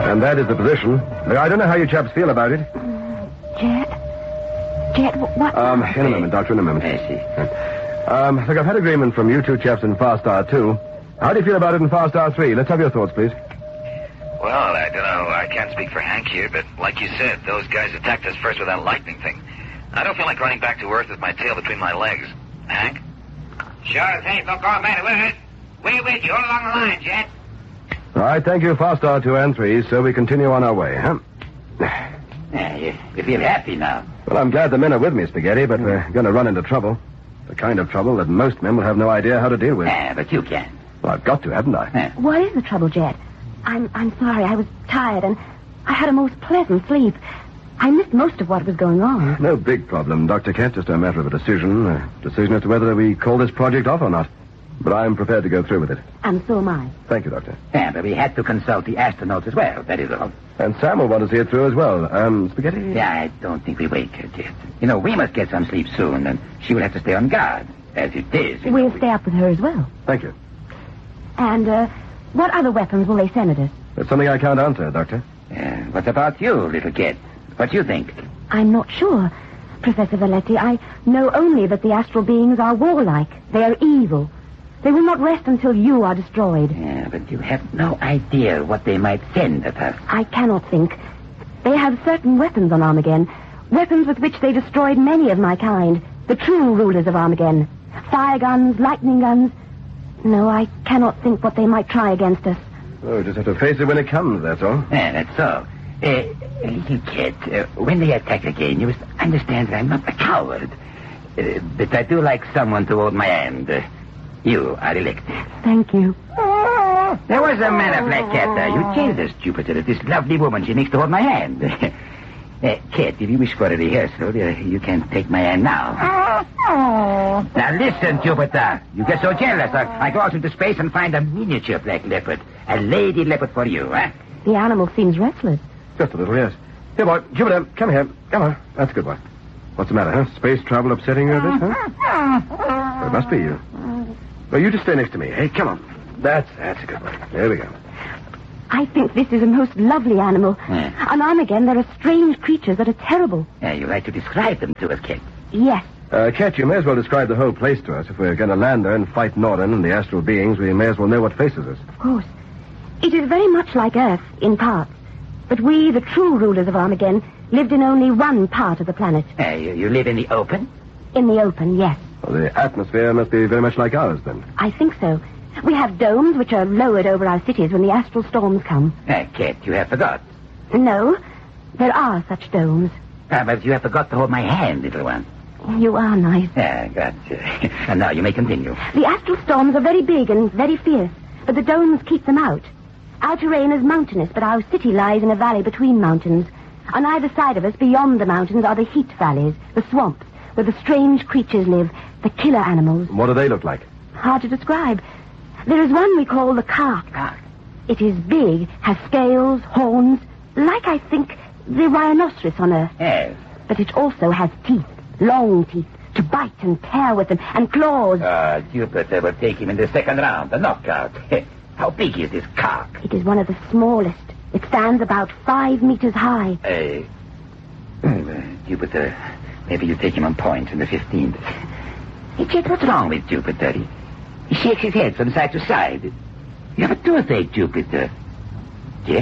And that is the position. I don't know how you chaps feel about it. Jet, what? In a moment, Doctor, in a moment. I see. Look, I've had agreement from you two chaps in Far Star 2. How do you feel about it in Far Star 3? Let's have your thoughts, please. Well, I don't know. I can't speak for Hank here, but like you said, those guys attacked us first with that lightning thing. I don't feel like running back to Earth with my tail between my legs. Hank? Sure thing. Don't go matter with it. We're with you all along the line, Jet. All right, thank you, Far Star 2 and 3, so we continue on our way, huh? You feel happy now. Well, I'm glad the men are with me, Spaghetti, but we're going to run into trouble. The kind of trouble that most men will have no idea how to deal with. But you can. Well, I've got to, haven't I? What is the trouble, Jet? I'm sorry. I was tired, and I had a most pleasant sleep. I missed most of what was going on. No big problem, Dr. Kent. Just a matter of a decision. A decision as to whether we call this project off or not. But I'm prepared to go through with it. And so am I. Thank you, Doctor. But we had to consult the astronauts as well, that is all. And Sam will want to see it through as well. Spaghetti? Yeah, I don't think we wake her, Jet. We must get some sleep soon, and she will have to stay on guard, as it is. We'll stay up with her as well. Thank you. And, what other weapons will they send at us? That's something I can't answer, Doctor. What about you, little kid? What do you think? I'm not sure, Professor Valetti. I know only that the astral beings are warlike. They are evil. They will not rest until you are destroyed. Yeah, but you have no idea what they might send at us. I cannot think. They have certain weapons on Armageddon. Weapons with which they destroyed many of my kind. The true rulers of Armageddon. Fire guns, lightning guns. No, I cannot think what they might try against us. Oh, we just have to face it when it comes, that's all. Yeah, that's so. Little kid, when they attack again, you must understand that I'm not a coward. But I do like someone to hold my hand. You are elected. Thank you. There was a man, a black cat. You jailed us, Jupiter. That this lovely woman, she needs to hold my hand. Kid, if you wish for a rehearsal, you can take my hand now. Now listen, Jupiter. You get so jealous. I go out into space and find a miniature black leopard. A lady leopard for you, huh? The animal seems restless. Just a little, yes. Here, boy, Jupiter, come here. Come on. That's a good one. What's the matter, huh? Space travel upsetting you a bit, huh? Well, it must be you. Well, you just stay next to me. Hey, come on. That's a good one. There we go. I think this is a most lovely animal. On Armageddon, there are strange creatures that are terrible. You like to describe them to us, Kit? Yes. Cat, you may as well describe the whole place to us. If we're going to land there and fight Norden and the astral beings, we may as well know what faces us. Of course. It is very much like Earth, in parts. But we, the true rulers of Armageddon, lived in only one part of the planet. You live in the open? In the open, yes. Well, the atmosphere must be very much like ours, then. I think so. We have domes which are lowered over our cities when the astral storms come. Kit, you have forgot. No, there are such domes. But you have forgot to hold my hand, little one. You are nice. Gotcha. And now you may continue. The astral storms are very big and very fierce, but the domes keep them out. Our terrain is mountainous, but our city lies in a valley between mountains. On either side of us, beyond the mountains, are the heat valleys, the swamps, where the strange creatures live, the killer animals. What do they look like? Hard to describe. There is one we call the carp. It is big, has scales, horns, like, I think, the rhinoceros on Earth. Yes. But it also has teeth, long teeth, to bite and tear with them, and claws. Jupiter will take him in the second round, the knockout. How big is this carp? It is one of the smallest. It stands about 5 meters high. Jupiter, maybe you take him on point in the 15th. Hey, Jet, what's wrong with Jupiter? He shakes his head from side to side. You have a toothache, Jupiter.